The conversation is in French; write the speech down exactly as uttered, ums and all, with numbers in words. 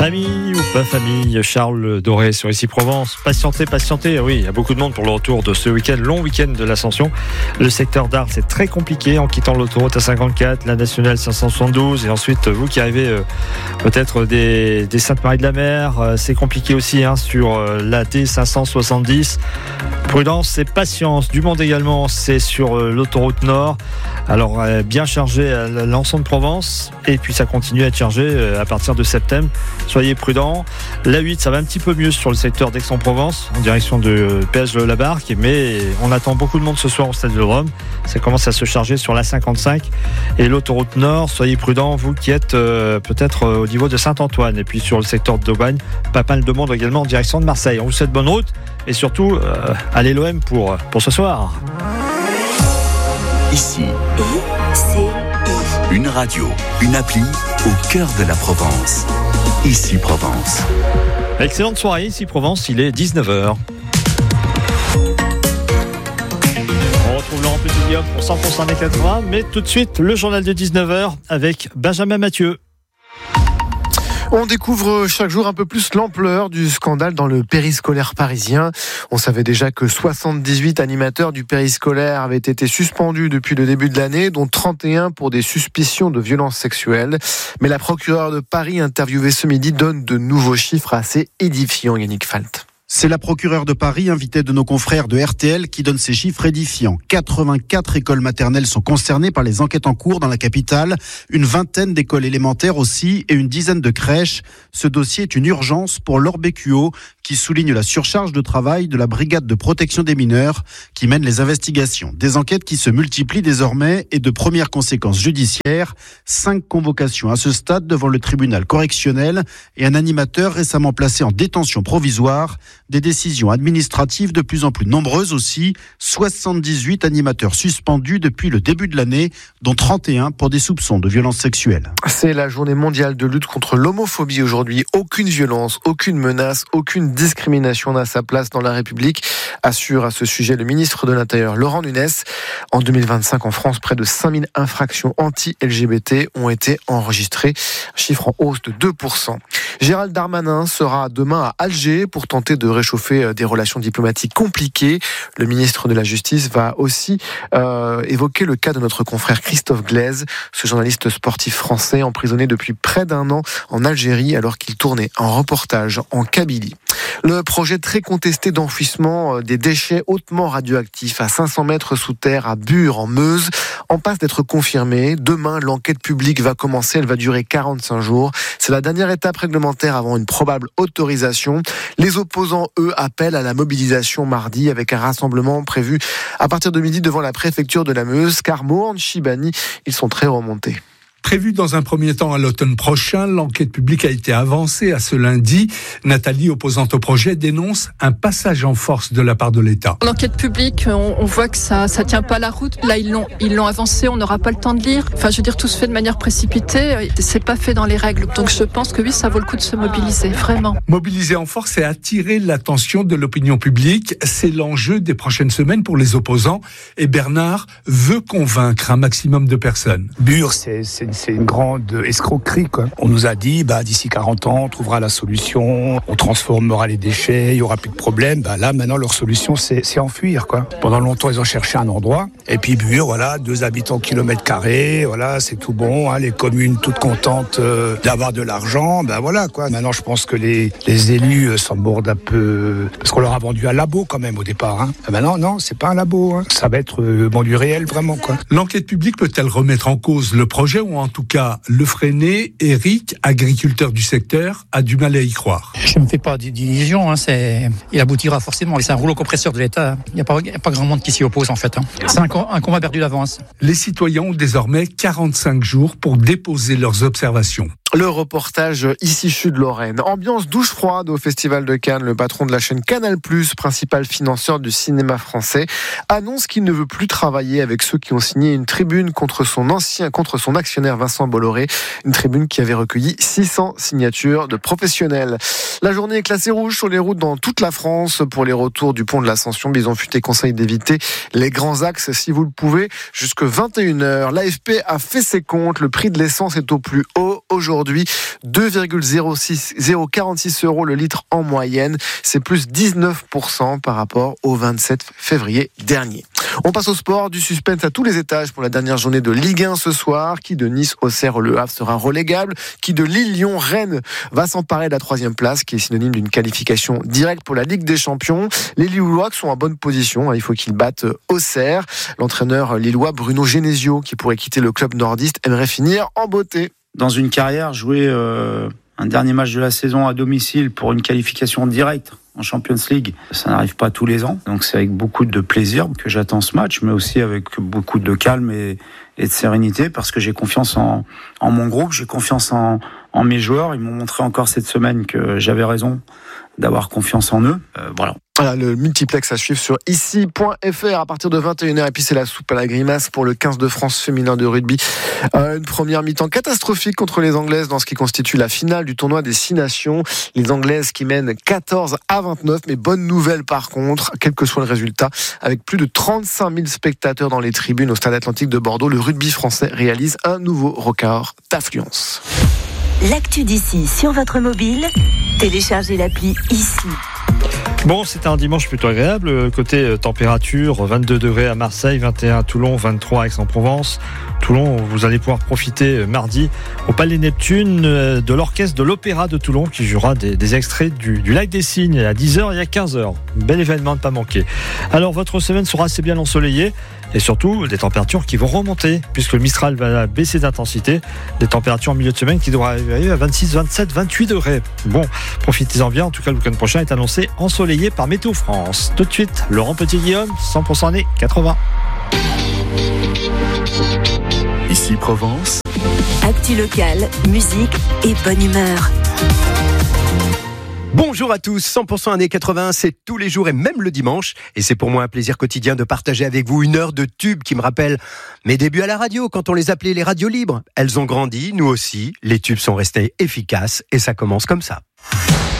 Famille ou pas famille, Charles Doré sur Ici Provence. Patientez, patientez, oui, il y a beaucoup de monde pour le retour de ce week-end, long week-end de l'Ascension. Le secteur d'Arles, c'est très compliqué en quittant l'autoroute A cinquante-quatre, la nationale cinq cent soixante-douze, et ensuite vous qui arrivez euh, peut-être des, des Sainte-Marie-de-la-Mer, euh, c'est compliqué aussi hein, sur euh, la D cinq cent soixante-dix. Prudence et patience, du monde également, c'est sur euh, l'autoroute Nord. Alors euh, bien chargé à l'ensemble de Provence, et puis ça continue à être chargé euh, à partir de septembre. Soyez prudents. La huit, ça va un petit peu mieux sur le secteur d'Aix-en-Provence, en direction de Péage de la Barque, mais on attend beaucoup de monde ce soir au Stade de Rome. Ça commence à se charger sur la cinquante-cinq et l'autoroute Nord. Soyez prudents, vous qui êtes euh, peut-être euh, au niveau de Saint-Antoine, et puis sur le secteur d'Aubagne, pas mal de monde également en direction de Marseille. On vous souhaite bonne route et surtout, euh, allez l'O M pour, pour ce soir. Ici, une radio, une appli au cœur de la Provence. Ici Provence. Excellente soirée, Ici Provence, il est dix-neuf heures. On retrouve Laurent Petit-Guillaume pour cent pour cent des quatre-vingts, mais tout de suite, le journal de dix-neuf heures avec Benjamin Mathieu. On découvre chaque jour un peu plus l'ampleur du scandale dans le périscolaire parisien. On savait déjà que soixante-dix-huit animateurs du périscolaire avaient été suspendus depuis le début de l'année, dont trente et un pour des suspicions de violences sexuelles. Mais la procureure de Paris, interviewée ce midi, donne de nouveaux chiffres assez édifiants, Yannick Falt. C'est la procureure de Paris, invitée de nos confrères de R T L, qui donne ces chiffres édifiants. quatre-vingt-quatre écoles maternelles sont concernées par les enquêtes en cours dans la capitale, une vingtaine d'écoles élémentaires aussi et une dizaine de crèches. Ce dossier est une urgence pour Laure Bécuot, qui souligne la surcharge de travail de la brigade de protection des mineurs qui mène les investigations. Des enquêtes qui se multiplient désormais et de premières conséquences judiciaires. Cinq convocations à ce stade devant le tribunal correctionnel et un animateur récemment placé en détention provisoire. Des décisions administratives de plus en plus nombreuses aussi. soixante-dix-huit animateurs suspendus depuis le début de l'année, dont trente et un pour des soupçons de violences sexuelles. C'est la journée mondiale de lutte contre l'homophobie aujourd'hui. Aucune violence, aucune menace, aucune discrimination n'a sa place dans la République, assure à ce sujet le ministre de l'Intérieur Laurent Nunez. En deux mille vingt-cinq, en France, près de cinq mille infractions anti-L G B T ont été enregistrées, chiffre en hausse de deux pour cent. Gérald Darmanin sera demain à Alger pour tenter de réchauffer des relations diplomatiques compliquées. Le ministre de la Justice va aussi euh, évoquer le cas de notre confrère Christophe Glaise, ce journaliste sportif français emprisonné depuis près d'un an en Algérie alors qu'il tournait un reportage en Kabylie. Le projet très contesté d'enfouissement des déchets hautement radioactifs à cinq cents mètres sous terre à Bure en Meuse en passe d'être confirmé. Demain, l'enquête publique va commencer, elle va durer quarante-cinq jours. C'est la dernière étape réglementaire avant une probable autorisation. Les opposants, eux, appellent à la mobilisation mardi avec un rassemblement prévu à partir de midi devant la préfecture de la Meuse, car Mohand Chibani, ils sont très remontés. Prévu dans un premier temps à l'automne prochain, l'enquête publique a été avancée à ce lundi. Nathalie, opposante au projet, dénonce un passage en force de la part de l'État. L'enquête publique, on, on voit que ça ça tient pas la route. Là, ils l'ont ils l'ont avancé, on n'aura pas le temps de lire. Enfin, je veux dire, tout se fait de manière précipitée. C'est pas fait dans les règles. Donc, je pense que oui, ça vaut le coup de se mobiliser, vraiment. Mobiliser en force et attirer l'attention de l'opinion publique, c'est l'enjeu des prochaines semaines pour les opposants. Et Bernard veut convaincre un maximum de personnes. Bure, c'est, c'est C'est une grande escroquerie, quoi. On nous a dit, bah, d'ici quarante ans, on trouvera la solution, on transformera les déchets, il n'y aura plus de problème. Bah, là, maintenant, leur solution, c'est, c'est enfuir, quoi. Pendant longtemps, ils ont cherché un endroit. Et puis, Bure, voilà, deux habitants kilomètre carrés, voilà, c'est tout bon, hein, les communes toutes contentes euh, d'avoir de l'argent, bah, voilà, quoi. Maintenant, je pense que les, les élus euh, s'en mordent un peu, parce qu'on leur a vendu un labo, quand même, au départ, hein. Ah, bah, non, non, c'est pas un labo, hein. Ça va être euh, bon, du réel, vraiment, quoi. L'enquête publique peut-elle remettre en cause le projet ou en tout cas le freiner? Eric, agriculteur du secteur, a du mal à y croire. Je ne me fais pas d'illusions, hein, c'est... il aboutira forcément. C'est un rouleau compresseur de l'État. Il n'y a pas, il n'y a pas grand monde qui s'y oppose en fait. Hein. C'est un, un combat perdu d'avance. Les citoyens ont désormais quarante-cinq jours pour déposer leurs observations. Le reportage Ici Sud Lorraine. Ambiance douche froide au Festival de Cannes. Le patron de la chaîne Canal plus, principal financeur du cinéma français, annonce qu'il ne veut plus travailler avec ceux qui ont signé une tribune contre son ancien, contre son actionnaire Vincent Bolloré. Une tribune qui avait recueilli six cents signatures de professionnels. La journée est classée rouge sur les routes dans toute la France. Pour les retours du pont de l'Ascension, Bison Futé conseille d'éviter les grands axes si vous le pouvez jusque vingt et une heures. L'A F P a fait ses comptes. Le prix de l'essence est au plus haut aujourd'hui. aujourd'hui, deux virgule zéro quarante-six euros le litre en moyenne. C'est plus dix-neuf pour cent par rapport au vingt-sept février dernier. On passe au sport, du suspense à tous les étages pour la dernière journée de Ligue un ce soir. Qui de Nice, Auxerre, Le Havre sera relégable? Qui de Lille, Lyon, Rennes va s'emparer de la troisième place, qui est synonyme d'une qualification directe pour la Ligue des Champions? Les Lillois sont en bonne position, il faut qu'ils battent Auxerre. L'entraîneur lillois Bruno Genesio, qui pourrait quitter le club nordiste, aimerait finir en beauté. Dans une carrière, jouer euh, un dernier match de la saison à domicile pour une qualification directe en Champions League, ça n'arrive pas tous les ans. Donc c'est avec beaucoup de plaisir que j'attends ce match, mais aussi avec beaucoup de calme et, et de sérénité, parce que j'ai confiance en, en mon groupe, j'ai confiance en, en mes joueurs. Ils m'ont montré encore cette semaine que j'avais raison d'avoir confiance en eux. Euh, voilà. Voilà, le multiplex à suivre sur ici point f r à partir de vingt et une heures. Et puis c'est la soupe à la grimace pour le quinze de France féminin de rugby. Euh, une première mi-temps catastrophique contre les Anglaises dans ce qui constitue la finale du tournoi des Six Nations. Les Anglaises qui mènent quatorze à vingt-neuf. Mais bonne nouvelle par contre, quel que soit le résultat, avec plus de trente-cinq mille spectateurs dans les tribunes au Stade Atlantique de Bordeaux, le rugby français réalise un nouveau record d'affluence. L'actu d'ici sur votre mobile, téléchargez l'appli ici. Bon, c'était un dimanche plutôt agréable. Côté température, vingt-deux degrés à Marseille, vingt et un à Toulon, vingt-trois à Aix-en-Provence. Toulon, vous allez pouvoir profiter mardi au Palais Neptune de l'orchestre de l'Opéra de Toulon qui jouera des, des extraits du, du Lac des Cygnes à dix heures et à quinze heures. Bel événement, ne pas manquer. Alors, votre semaine sera assez bien ensoleillée et surtout des températures qui vont remonter puisque le Mistral va baisser d'intensité. Des températures en milieu de semaine qui devraient arriver à vingt-six, vingt-sept, vingt-huit degrés. Bon, profitez-en bien. En tout cas, le week-end prochain est annoncé ensoleillé par Météo France. Tout de suite, Laurent Petit-Guillaume, cent pour cent années quatre-vingts. Ici Provence. Actu locale, musique et bonne humeur. Bonjour à tous, cent pour cent années quatre-vingts, c'est tous les jours et même le dimanche. Et c'est pour moi un plaisir quotidien de partager avec vous une heure de tubes qui me rappellent mes débuts à la radio, quand on les appelait les radios libres. Elles ont grandi, nous aussi, les tubes sont restés efficaces et ça commence comme ça.